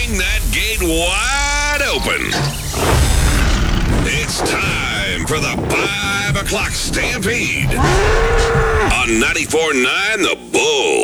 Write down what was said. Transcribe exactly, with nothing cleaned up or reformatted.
swing that gate wide open. It's time for the five o'clock Stampede on ninety-four point nine The Bull.